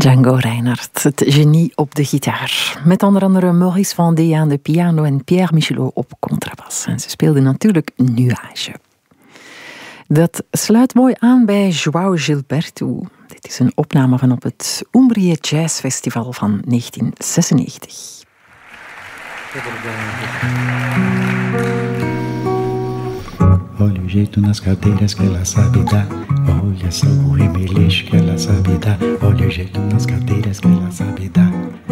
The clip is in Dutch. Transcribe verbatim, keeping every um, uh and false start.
Django Reinhardt, het genie op de gitaar. Met onder andere Maurice Vendée aan de piano en Pierre Michelot op contrabas. En ze speelden natuurlijk Nuage. Dat sluit mooi aan bij João Gilberto. Dit is een opname van op het Umbrië Jazz Festival van negentien zesennegentig. Olha o jeito nas cadeiras que ela sabe dar. Olha só o remeleixo que ela sabe dar. Olha o jeito nas cadeiras que ela sabe dar.